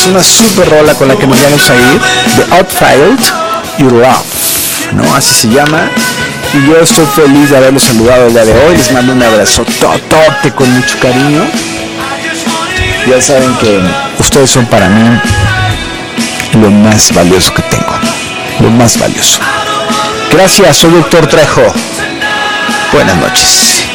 es una super rola con la que nos vamos a ir, The Outfield Your Love, ¿no? Así se llama. Y yo estoy feliz de haberlos saludado el día de hoy. Les mando un abrazo totote con mucho cariño. Ya saben que ustedes son para mí lo más valioso que tengo, lo más valioso. Gracias, soy Doctor Trejo. Buenas noches.